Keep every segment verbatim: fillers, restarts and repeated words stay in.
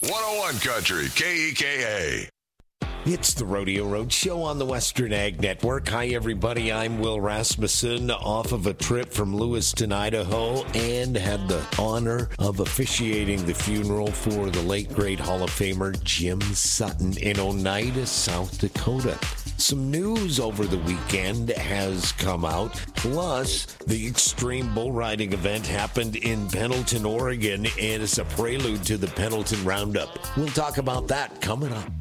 one oh one Country, K E K A. It's the Rodeo Road Show on the Western Ag Network. Hi, everybody. I'm Will Rasmussen, off of a trip from Lewiston, Idaho, and had the honor of officiating the funeral for the late, great Hall of Famer Jim Sutton in Oneida, South Dakota. Some news over the weekend has come out. Plus, the Extreme Bull Riding event happened in Pendleton, Oregon, and it's a prelude to the Pendleton Roundup. We'll talk about that coming up.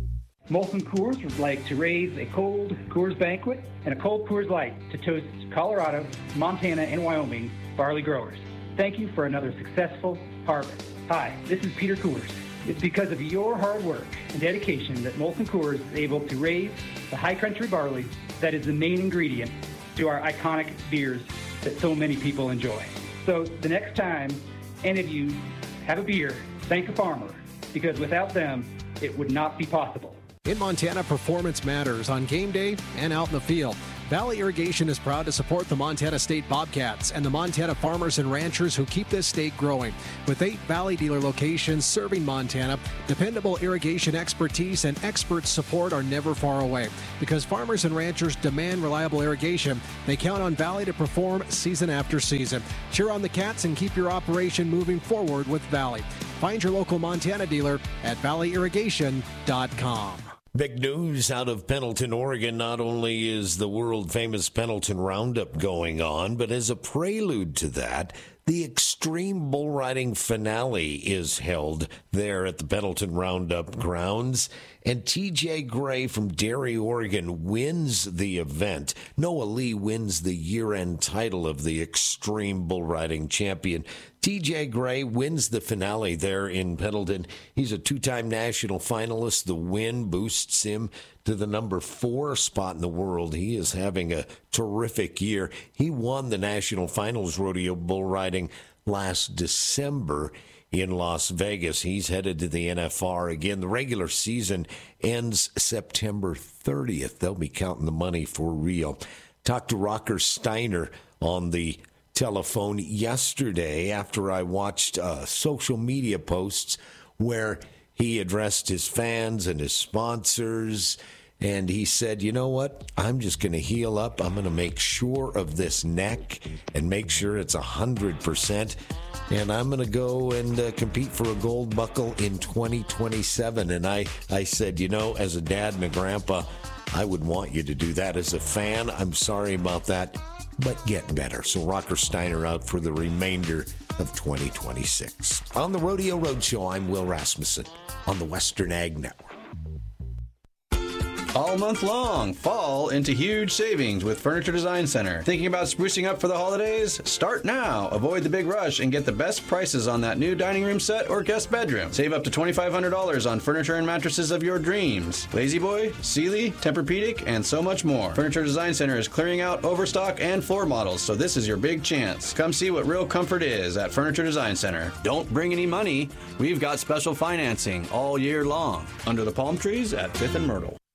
Molson Coors would like to raise a cold Coors Banquet and a cold Coors Light to toast Colorado, Montana, and Wyoming barley growers. Thank you for another successful harvest. Hi, this is Peter Coors. It's because of your hard work and dedication that Molson Coors is able to raise the high country barley that is the main ingredient to our iconic beers that so many people enjoy. So the next time any of you have a beer, thank a farmer, because without them, it would not be possible. In Montana, performance matters on game day and out in the field. Valley Irrigation is proud to support the Montana State Bobcats and the Montana farmers and ranchers who keep this state growing. With eight Valley dealer locations serving Montana, dependable irrigation expertise and expert support are never far away. Because farmers and ranchers demand reliable irrigation, they count on Valley to perform season after season. Cheer on the Cats and keep your operation moving forward with Valley. Find your local Montana dealer at valley irrigation dot com. Big news out of Pendleton, Oregon. Not only is the world-famous Pendleton Roundup going on, but as a prelude to that, the Extreme Bull Riding finale is held there at the Pendleton Roundup grounds. And T J Gray from Derry, Oregon wins the event. Noah Lee wins the year-end title of the Extreme Bull Riding champion. T J Gray wins the finale there in Pendleton. He's a two-time national finalist. The win boosts him to the number four spot in the world. He is having a terrific year. He won the National Finals Rodeo Bull Riding last December in Las Vegas. He's headed to the N F R again. The regular season ends September thirtieth. They'll be counting the money for real. Talked to Rocker Steiner on the telephone yesterday after I watched uh, social media posts where he addressed his fans and his sponsors, and he said, you know what, I'm just going to heal up. I'm going to make sure of this neck and make sure it's one hundred percent, and I'm going to go and uh, compete for a gold buckle in twenty twenty-seven. And I, I said, you know, as a dad and a grandpa, I would want you to do that. As a fan, I'm sorry about that, but get better. So Rocker Steiner out for the remainder of twenty twenty-six. On the Rodeo Roadshow, I'm Will Rasmussen on the Western Ag Network. All month long, fall into huge savings with Furniture Design Center. Thinking about sprucing up for the holidays? Start now. Avoid the big rush and get the best prices on that new dining room set or guest bedroom. Save up to twenty-five hundred dollars on furniture and mattresses of your dreams. Lazy Boy, Sealy, Tempur-Pedic, and so much more. Furniture Design Center is clearing out overstock and floor models, so this is your big chance. Come see what real comfort is at Furniture Design Center. Don't bring any money. We've got special financing all year long under the palm trees at Fifth and Myrtle.